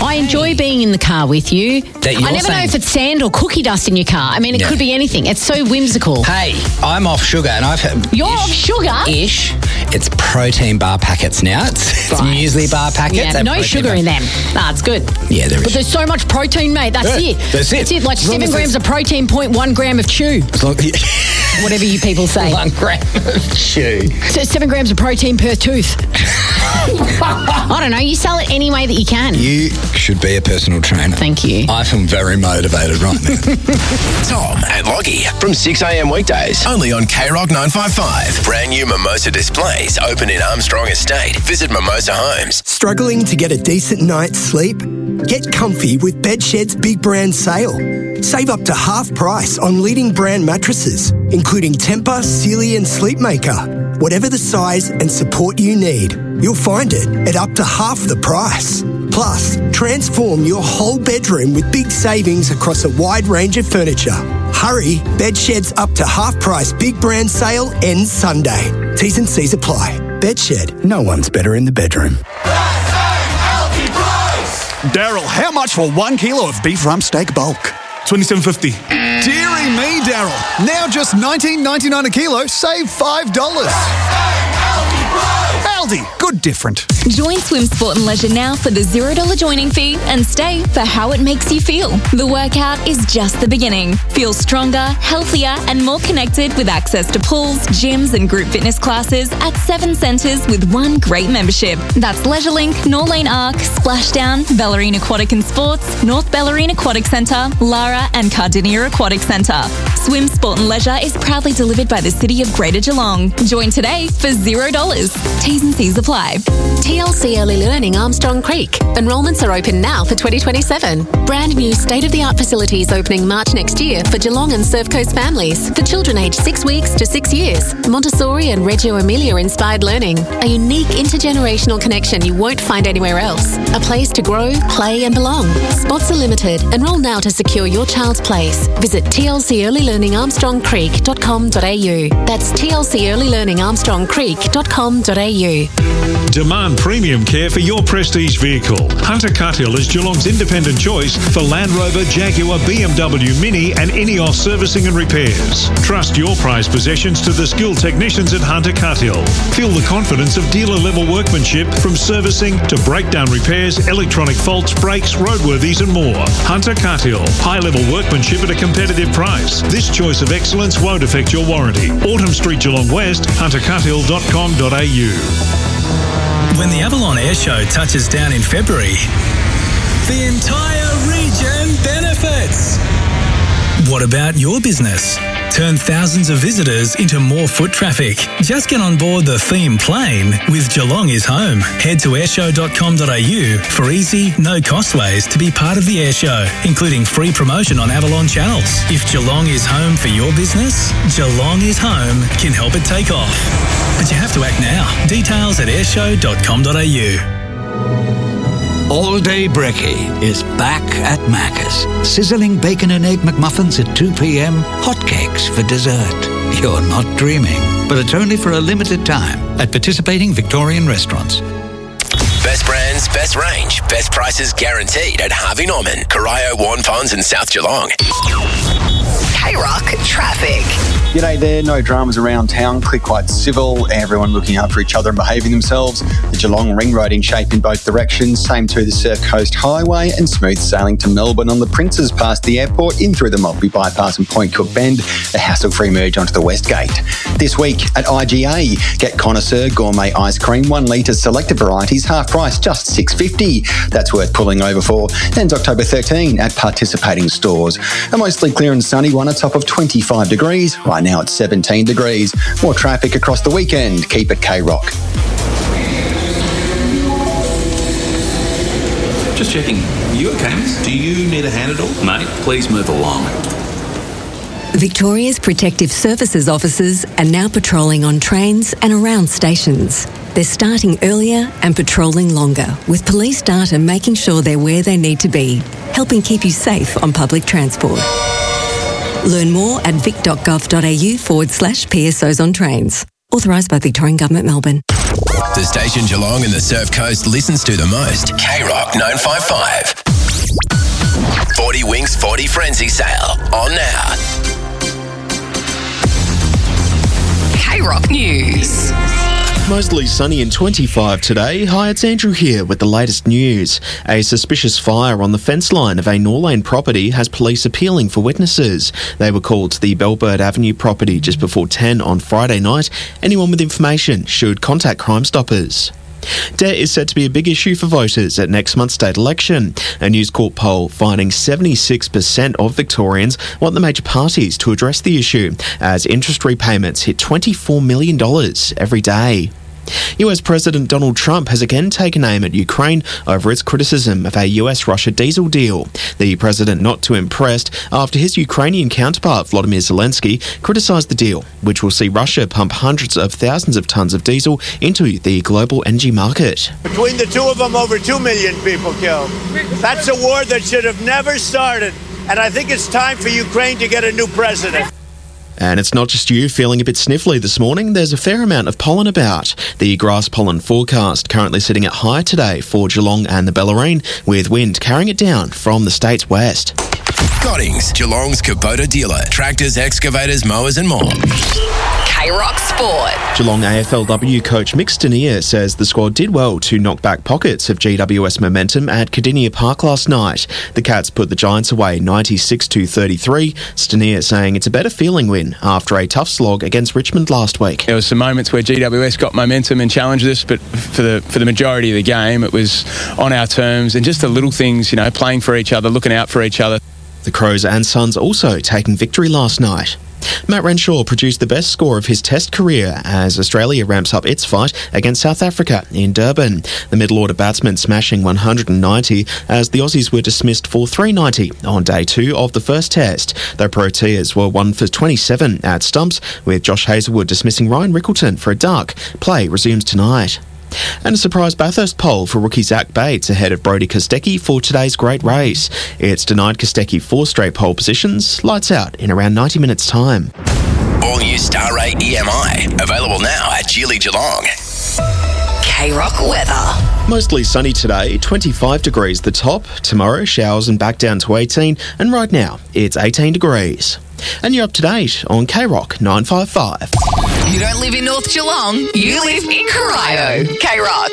I enjoy being in the car with you. I never know if it's sand or cookie dust in your car. I mean, it could be anything. It's so whimsical. Hey, I'm off sugar and I've had... You're off sugar? Ish. It's protein bar packets now. It's muesli bar packets. Yeah, no sugar in them. Nah, it's good. Yeah, there is. But there's so much protein, mate. That's it. That's it. That's it. Like 7 grams of protein, 0.1 gram of chew. Whatever you people say. 1 gram of chew. So 7 grams of protein per tooth. I don't know. You sell it any way that you can. You should be a personal trainer. Thank you. I feel very motivated right now. Tom and Lockie from 6 a.m. weekdays. Only on K-Rock 955. Brand new Mimosa displays open in Armstrong Estate. Visit Mimosa Homes. Struggling to get a decent night's sleep? Get comfy with Bedshed's Big Brand Sale. Save up to half price on leading brand mattresses, including Tempur, Sealy and Sleepmaker. Whatever the size and support you need, you'll find it at up to half the price. Plus, transform your whole bedroom with big savings across a wide range of furniture. Hurry, Bedshed's up to half price Big Brand Sale ends Sunday. T's and C's apply. Bedshed, no one's better in the bedroom. Daryl, how much for 1 kilo of beef rump steak bulk? $27.50. Deary me, Daryl. Now just $19.99 a kilo. Save $5. Aldi, good different. Join Swim Sport and Leisure now for the $0 joining fee and stay for how it makes you feel. The workout is just the beginning. Feel stronger, healthier and more connected with access to pools, gyms and group fitness classes at 7 centres with 1 great membership. That's LeisureLink, Norlane Arc, Splashdown, Bellarine Aquatic and Sports, North Bellarine Aquatic Centre, Lara and Cardinia Aquatic Centre. Swim Sport and Leisure is proudly delivered by the City of Greater Geelong. Join today for $0. T's and C's apply. TLC Early Learning Armstrong Creek. Enrolments are open now for 2027. Brand new state-of-the-art facilities opening March next year for Geelong and Surf Coast families for children aged 6 weeks to 6 years. Montessori and Reggio Emilia inspired learning. A unique intergenerational connection you won't find anywhere else. A place to grow, play and belong. Spots are limited. Enrol now to secure your child's place. Visit tlcearlylearningarmstrongcreek.com.au. That's tlcearlylearningarmstrongcreek.com.au. Demand premium care for your prestige vehicle. Hunter Cuthill is Geelong's independent choice for Land Rover, Jaguar, BMW Mini and Ineos servicing and repairs. Trust your prized possessions to the skilled technicians at Hunter Cuthill. Feel the confidence of dealer-level workmanship from servicing to breakdown repairs, electronic faults, brakes, roadworthies and more. Hunter Cuthill. High-level workmanship at a competitive price. This choice of excellence won't affect your warranty. Autumn Street, Geelong West, huntercuthill.com.au. When the Avalon Air Show touches down in February, the entire region benefits. What about your business? Turn thousands of visitors into more foot traffic. Just get on board the theme plane with Geelong is Home. Head to airshow.com.au for easy, no-cost ways to be part of the air show, including free promotion on Avalon channels. If Geelong is home for your business, Geelong is Home can help it take off. But you have to act now. Details at airshow.com.au. All Day Brekkie is back at Macca's. Sizzling bacon and egg McMuffins at 2 p.m, hotcakes for dessert. You're not dreaming, but it's only for a limited time at participating Victorian restaurants. Best brands, best range, best prices guaranteed at Harvey Norman, Corio, Warren Ponds and South Geelong. K-Rock Traffic. G'day there, no dramas around town, clear quite civil, everyone looking out for each other and behaving themselves. The Geelong Ring Road in shape in both directions, same to the Surf Coast Highway and smooth sailing to Melbourne on the Princes past the airport, in through the Maltby Bypass and Point Cook Bend, a hassle-free merge onto the West Gate. This week at IGA, get Connoisseur Gourmet Ice Cream, 1 litre selected varieties, half price, just $6.50. That's worth pulling over for. Ends October 13 at participating stores. A mostly clear and sunny one, a top of 25 degrees. Right now it's 17 degrees. More traffic across the weekend. Keep it K-Rock. Just checking. You okay, miss? Do you need a hand at all? Mate, please move along. Victoria's Protective Services officers are now patrolling on trains and around stations. They're starting earlier and patrolling longer, with police data making sure they're where they need to be, helping keep you safe on public transport. Learn more at vic.gov.au/PSOs on trains. Authorised by Victorian Government, Melbourne. The station Geelong and the Surf Coast listens to the most. K-Rock 955. 40 Winks 40 Frenzy Sale on now. K-Rock News. Mostly sunny and 25 today. Hi, it's Andrew here with the latest news. A suspicious fire on the fence line of a Norlane property has police appealing for witnesses. They were called to the Bellbird Avenue property just before 10 on Friday night. Anyone with information should contact Crime Stoppers. Debt is set to be a big issue for voters at next month's state election. A News Corp poll finding 76% of Victorians want the major parties to address the issue as interest repayments hit $24 million every day. US President Donald Trump has again taken aim at Ukraine over its criticism of a US-Russia diesel deal. The president not too impressed after his Ukrainian counterpart Volodymyr Zelensky criticised the deal, which will see Russia pump hundreds of thousands of tonnes of diesel into the global energy market. Between the two of them, over 2 million people killed. That's a war that should have never started, and I think it's time for Ukraine to get a new president. And it's not just you feeling a bit sniffly this morning. There's a fair amount of pollen about. The grass pollen forecast currently sitting at high today for Geelong and the Bellarine, with wind carrying it down from the state's west. Goddings, Geelong's Kubota dealer. Tractors, excavators, mowers and more. K-Rock Sport. Geelong AFLW coach Mick Stanier says the squad did well to knock back pockets of GWS momentum at Cardinia Park last night. The Cats put the Giants away 96-33. Stanier saying it's a better feeling win after a tough slog against Richmond last week. There were some moments where GWS got momentum and challenged us, but for the majority of the game it was on our terms and just the little things, you know, playing for each other, looking out for each other. The Crows and Suns also taking victory last night. Matt Renshaw produced the best score of his Test career as Australia ramps up its fight against South Africa in Durban. The middle-order batsman smashing 190 as the Aussies were dismissed for 390 on day 2 of the first Test. The Proteas were 1 for 27 at stumps, with Josh Hazlewood dismissing Ryan Rickleton for a duck. Play resumes tonight. And a surprise Bathurst poll for rookie Zach Bates ahead of Brody Kostecki for today's great race. It's denied Kostecki 4 straight pole positions. Lights out in around 90 minutes' time. All new Star Ray EMI. Available now at Geely Geelong. K-Rock weather. Mostly sunny today, 25 degrees the top. Tomorrow, showers and back down to 18. And right now, it's 18 degrees. And you're up to date on K-Rock 955. You don't live in North Geelong, you live in Corio. K-Rock.